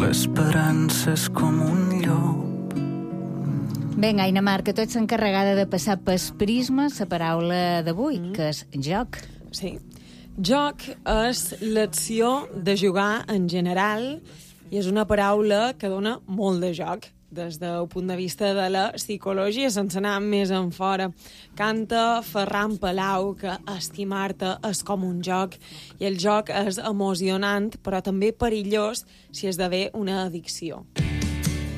l'esperança és com un llop. Vinga, Aina Mar, que tu ets encarregada de passar pel prisma la paraula d'avui, que és joc. Sí. Joc és l'acció de jugar en general i és una paraula que dona molt de joc des del punt de vista de la psicologia, sense anar més en fora. Canta Ferran Palau que estimar-te és com un joc i el joc és emocionant però també perillós si esdevé una addicció.